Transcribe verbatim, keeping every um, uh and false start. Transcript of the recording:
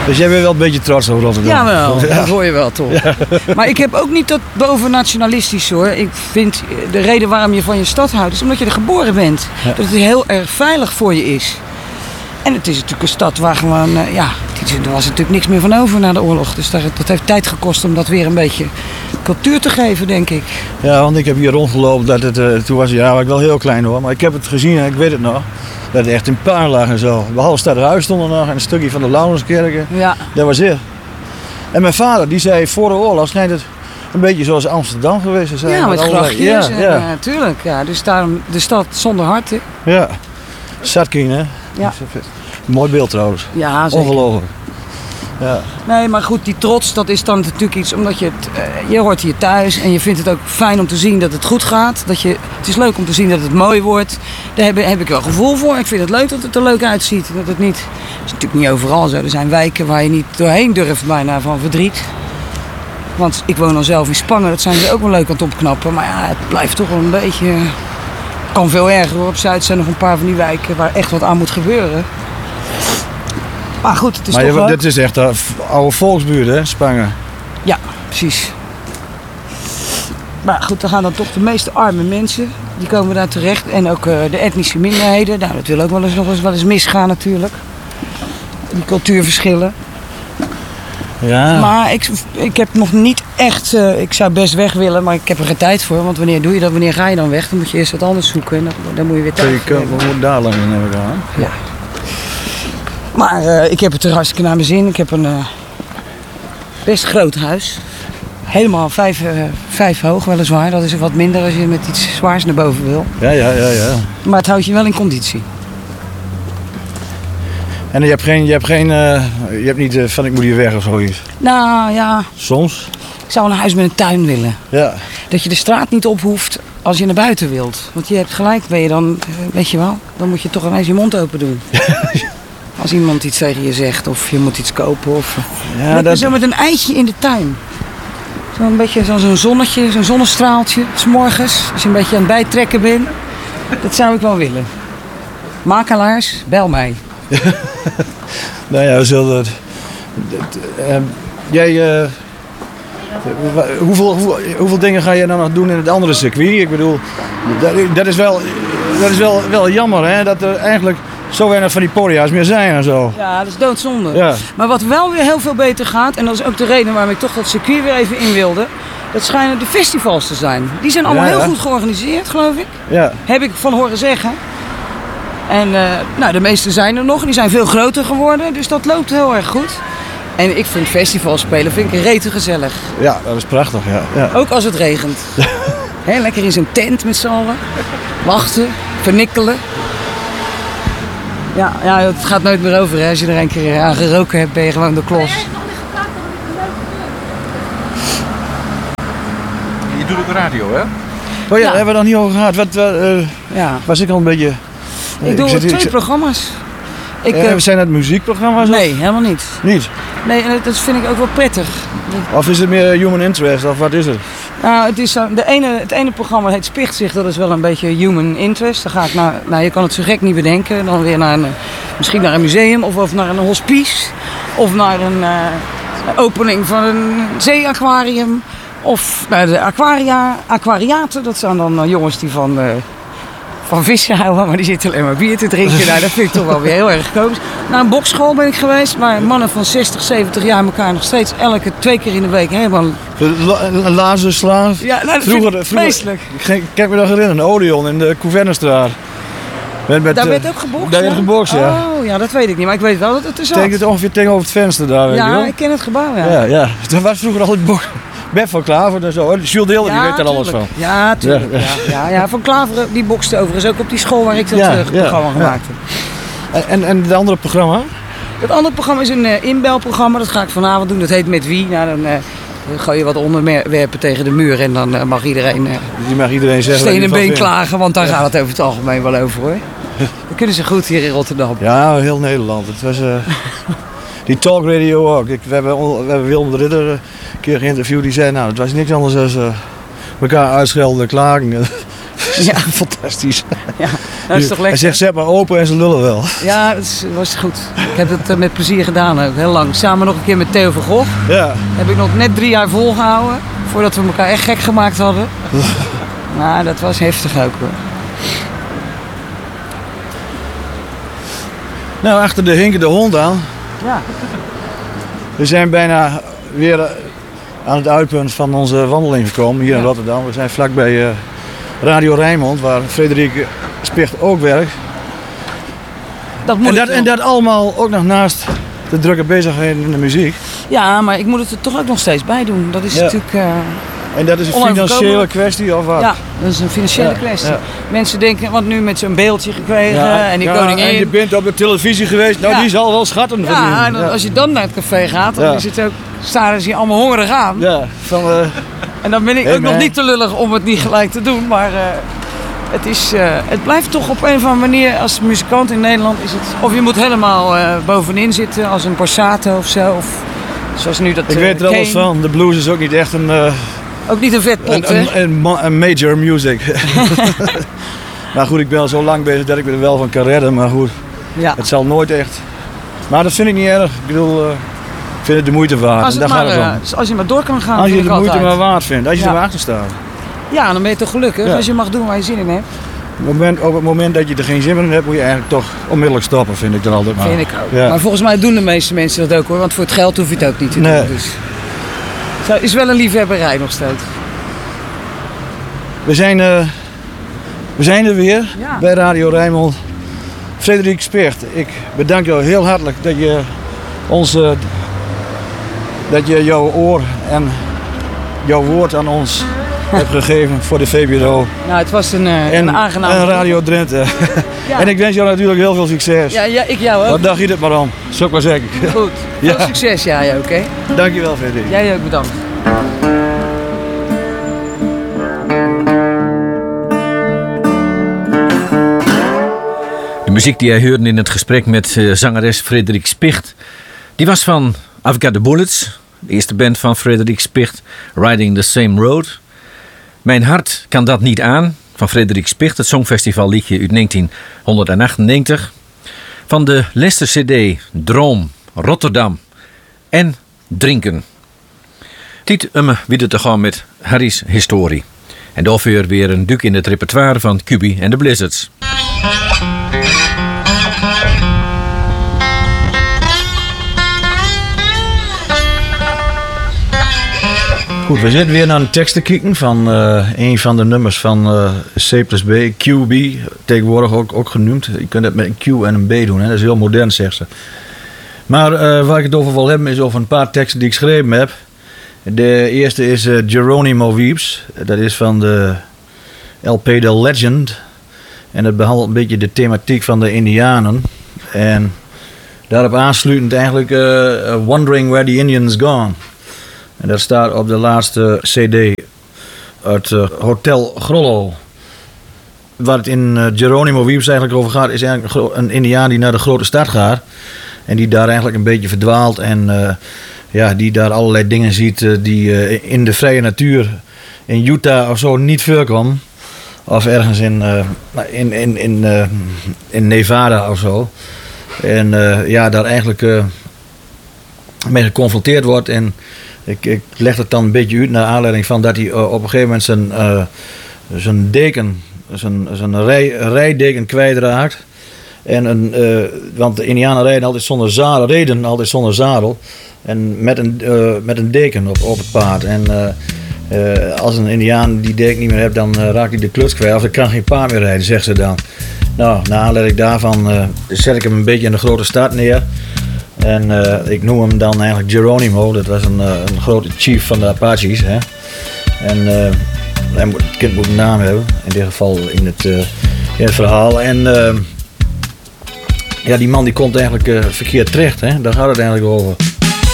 Dus jij bent wel een beetje trots op Rotterdam? Jawel, ja. Dat hoor je wel toch. Ja. Maar ik heb ook niet dat bovennationalistisch hoor. Ik vind de reden waarom je van je stad houdt is omdat je er geboren bent. Ja. Dat het heel erg veilig voor je is. En het is natuurlijk een stad waar gewoon, uh, ja, er was natuurlijk niks meer van over na de oorlog. Dus dat, dat heeft tijd gekost om dat weer een beetje cultuur te geven, denk ik. Ja, want ik heb hier rondgelopen, dat het, uh, toen was ja, ik wel heel klein hoor, maar ik heb het gezien en ik weet het nog. Dat het echt in puin lag en zo. Behalve Stadhuis stond er nog en een stukje van de Laurenskerken. Ja. Dat was het. En mijn vader die zei voor de oorlog schijnt het een beetje zoals Amsterdam geweest te zijn. Ja, met grachtjes. Ja, ja. Natuurlijk. Ja, dus daarom de stad zonder hart. Hè? Ja. Zatking, hè? Ja. Mooi beeld trouwens. Ja, zeker. Ongelooflijk. Ja. Nee, maar goed, die trots, dat is dan natuurlijk iets omdat je het, uh, je hoort hier thuis en je vindt het ook fijn om te zien dat het goed gaat. Dat je, het is leuk om te zien dat het mooi wordt. Daar heb, heb ik wel gevoel voor. Ik vind het leuk dat het er leuk uitziet. Dat het niet, het is natuurlijk niet overal zo. Er zijn wijken waar je niet doorheen durft bijna van verdriet. Want ik woon dan zelf in Spangen, dat zijn ze ook wel leuk aan het opknappen. Maar ja, het blijft toch wel een beetje... kan veel erger hoor. Op Zuid zijn nog een paar van die wijken waar echt wat aan moet gebeuren. Maar goed, het is maar toch je, leuk. dit is echt een oude volksbuurt, hè, Spangen? Ja, precies. Maar goed, dan gaan dan toch de meeste arme mensen, die komen daar terecht. En ook uh, de etnische minderheden. Nou, dat wil ook wel eens nog eens, wel eens misgaan natuurlijk. Die cultuurverschillen. Ja. Maar ik, ik heb nog niet echt... Uh, ik zou best weg willen, maar ik heb er geen tijd voor. Want wanneer doe je dat? Wanneer ga je dan weg? Dan moet je eerst wat anders zoeken. En dan, dan moet je weer tijd voor hebben. We moeten daar langs hebben gaan. Ja. Maar uh, ik heb het er hartstikke naar mijn zin. Ik heb een uh, best groot huis. Helemaal vijf, uh, vijf hoog weliswaar. Dat is wat minder als je met iets zwaars naar boven wil. Ja, ja, ja, ja. Maar het houdt je wel in conditie. En je hebt geen, je hebt geen, uh, je hebt niet uh, van ik moet hier weg of zoiets? Nou ja. Soms? Ik zou een huis met een tuin willen. Ja. Dat je de straat niet op hoeft als je naar buiten wilt. Want je hebt gelijk, ben je dan, weet je wel, dan moet je toch ineens je mond open doen. Als iemand iets tegen je zegt of je moet iets kopen. Of... Ja, dat... Zo met een eitje in de tuin. Zo'n beetje zo'n zonnetje, zo'n zonnestraaltje. 's Morgens, als je een beetje aan het bijtrekken bent. Dat zou ik wel willen. Makelaars, bel mij. Nou ja, we zullen het. Uh, jij, uh, hoeveel, hoe, hoeveel dingen ga je dan nog doen in het andere circuit? Ik bedoel, dat, dat is wel, dat is wel, wel jammer hè, dat er eigenlijk zo weinig van die podia's meer zijn en zo. Ja, dat is doodzonde. Ja. Maar wat wel weer heel veel beter gaat, en dat is ook de reden waarom ik toch dat circuit weer even in wilde. Dat schijnen de festivals te zijn. Die zijn allemaal ja, ja. heel goed georganiseerd, geloof ik. Ja. Heb ik van horen zeggen. En uh, nou, de meeste zijn er nog. Die zijn veel groter geworden. Dus dat loopt heel erg goed. En ik vind festivals spelen vind ik rete gezellig. Ja, dat is prachtig. Ja. Ja. Ook als het regent. He, lekker in zo'n tent met z'n allen. Wachten, vernikkelen. Ja, ja, het gaat nooit meer over. Hè. Als je er een keer aan geroken hebt, ben je gewoon de klos. Je doet ook radio, hè? Oh ja, ja. Daar hebben we het nog niet over gehad. Wat, uh, ja. Was ik al een beetje... Ik uh, doe ik zit, twee ik, programma's. Ik, uh, zijn dat muziekprogramma's? Nee, of? helemaal niet. Niet? Nee, en dat vind ik ook wel prettig. Of is het meer human interest, of wat is het? Nou, het, is, de ene, het ene programma heet Spichtzicht, dat is wel een beetje human interest. Dan ga ik naar, nou, je kan het zo gek niet bedenken. Dan weer naar een, misschien naar een museum of, of naar een hospice. Of naar een uh, opening van een zeeaquarium. Of naar de aquaria, aquariaten. Dat zijn dan uh, jongens die van... Uh, van vissen houden, maar die zitten alleen maar bier te drinken. Nou, dat vind ik toch wel weer heel erg komisch. Naar een bokschool ben ik geweest, waar mannen van zestig, zeventig jaar elkaar nog steeds elke twee keer in de week helemaal... Een lazenslaaf? Ja, nou, dat vroeger, vind ik vroeger, vreselijk. Ik, ik heb me nog herinneren, een Odeon in de Couvernestraat. Met, met, daar werd ook gebokst? Daar werd gebokst, ja. Oh, ja, dat weet ik niet, maar ik weet wel dat het er zat. Ik denk het ongeveer tegenover het venster daar, weet ja, je wel? Ja, ik ken het gebouw, ja. Ja, ja. Dat was vroeger al het bok. Bert van Klaver en zo. Jules Deelder, ja, die weet daar alles van. Ja, tuurlijk. Ja. Ja, ja, Van Klaver die bokste overigens ook op die school waar ik dat ja, uh, programma ja, gemaakt ja. heb. En, en het andere programma? Het andere programma is een uh, inbelprogramma. Dat ga ik vanavond doen. Dat heet Met Wie. Nou, dan uh, gooi je wat onderwerpen tegen de muur en dan uh, mag iedereen, uh, die mag iedereen zeggen steen en been klagen. Want daar ja. gaat het over het algemeen wel over, hoor. Dat kunnen ze goed hier in Rotterdam. Ja, heel Nederland. Het was... Uh... Die talkradio ook. Ik, we, hebben, we hebben Willem de Ridder een keer geïnterviewd. Die zei, nou, het was niks anders dan uh, elkaar uitschelden, klagen. Ja. Fantastisch. Ja, dat is toch Hij lekker. zegt, zet maar open en ze lullen wel. Ja, dat is, was goed. Ik heb het uh, met plezier gedaan ook, heel lang. Samen nog een keer met Theo van Gogh. Ja. Heb ik nog net drie jaar volgehouden. Voordat we elkaar echt gek gemaakt hadden. Nou, dat was heftig ook hoor. Nou, achter de hinkende hond aan. Ja. We zijn bijna weer aan het uitpunt van onze wandeling gekomen hier in Rotterdam. We zijn vlakbij uh, Radio Rijnmond, waar Frederik Spicht ook werkt. Dat moet En dat, ik wel. en dat allemaal ook nog naast de drukke bezigheden in de muziek. Ja, maar ik moet het er toch ook nog steeds bij doen. Dat is Ja. natuurlijk... Uh, En dat is een Onoverkomelijk. financiële kwestie of wat? ja, dat is een financiële Ja, kwestie. ja. Mensen denken, want nu met zo'n beeldje gekregen Ja, en die ja, koningin. en je bent op de televisie geweest, nou Ja. die zal wel schatten verdienen. Ja, en dan- als je dan naar het café gaat, dan Ja. is het ook, staren ze je allemaal hongerig aan. Ja, van, uh, En dan ben ik Hey, ook nog man. niet te lullig om het niet gelijk te doen. Maar uh, het, is, uh, het blijft toch op een of andere manier, als muzikant in Nederland is het... Of je moet helemaal uh, bovenin zitten als een Borsato of zo. Of zoals nu dat ik uh, weet er alles Kane. van, de blues is ook niet echt een, uh, Ook niet een vetpot, een, hè? een, een, ma- een major music. Maar goed, ik ben al zo lang bezig dat ik me er wel van kan redden, maar goed, Ja. het zal nooit echt. Maar dat vind ik niet erg, ik bedoel, uh, ik vind het de moeite waard. Als, en het daar maar, gaat het uh, om. dus als je maar door kan gaan, Als je vind de ik moeite altijd. maar waard vindt, als je Ja. er maar achter staat. Ja, dan ben je toch gelukkig Ja. als je mag doen waar je zin in hebt. Op het, moment, op het moment dat je er geen zin meer in hebt, moet je eigenlijk toch onmiddellijk stoppen, vind ik dan altijd maar. Vind ik ook. Ja. Maar volgens mij doen de meeste mensen dat ook hoor. Want voor het geld hoef je het ook niet te Nee. doen. Dus. Het is wel een liefhebberij nog steeds. We zijn, uh, we zijn er weer Ja. bij Radio Rijnmond. Frederik Spicht, ik bedank jou heel hartelijk dat je ons, uh, dat je jouw oor en jouw woord aan ons hebt gegeven voor de V B R O Nou, het was een, uh, en, een aangenaam... en Radio Drenthe. Ja. En ik wens jou natuurlijk heel veel succes. Ja, ja, ik jou ook. Wat dacht je het maar om? Zou ik maar zeggen. Goed. Veel Ja. succes, jij ook, hè? Dankjewel, Frederik. Jij ook, bedankt. De muziek die jij hoorde in het gesprek met uh, zangeres Frederik Spicht, die was van I've Got the Bullets, de eerste band van Frederik Spicht, Riding the Same Road. Mijn hart kan dat niet aan, van Frederik Spicht, het Songfestival liedje uit negentien achtennegentig. Van de Lester C D, Droom, Rotterdam en Drinken. Tijd om weer te gaan met Harry's historie. En daarvoor weer een duik in het repertoire van Cubi en de Blizzards. Goed, we zitten weer naar een tekst te kijken van uh, een van de nummers van uh, C plus B, Q B, tegenwoordig ook, ook genoemd. Je kunt het met een Q en een B doen, hè? Dat is heel modern, zegt ze. Maar uh, waar ik het over wil hebben is over een paar teksten die ik geschreven heb. De eerste is uh, Geronimo Weeps, dat is van de L P The Legend. En dat behandelt een beetje de thematiek van de Indianen. En daarop aansluitend eigenlijk uh, Wondering Where the Indians Gone. En dat staat op de laatste C D uit uh, Hotel Grollo. Waar het in uh, Geronimo Weeps eigenlijk over gaat, is eigenlijk een, gro- een Indiaan die naar de grote stad gaat. En die daar eigenlijk een beetje verdwaalt. En uh, ja, die daar allerlei dingen ziet uh, die uh, in de vrije natuur in Utah of zo niet voorkomen. Of ergens in, uh, in, in, in, uh, in Nevada of zo. En uh, ja, daar eigenlijk uh, mee geconfronteerd wordt. En ik, ik leg het dan een beetje uit naar aanleiding van dat hij uh, op een gegeven moment zijn, uh, zijn deken, zijn, zijn rij, rijdeken kwijtraakt. En een, uh, want de Indianen rijden altijd zonder zadel, reden altijd zonder zadel. En met een, uh, met een deken op, op het paard. En uh, uh, als een Indiaan die deken niet meer heeft, dan uh, raakt hij de kluts kwijt. Of hij kan geen paard meer rijden, zegt ze dan. Nou, naar aanleiding daarvan uh, zet ik hem een beetje in de grote stad neer. En uh, ik noem hem dan eigenlijk Geronimo. Dat was een, uh, een grote chief van de Apaches. Hè? En uh, hij moet, het kind moet een naam hebben. In dit geval in het, uh, in het verhaal. En uh, ja, die man die komt eigenlijk uh, verkeerd terecht. Hè? Daar gaat het eigenlijk over.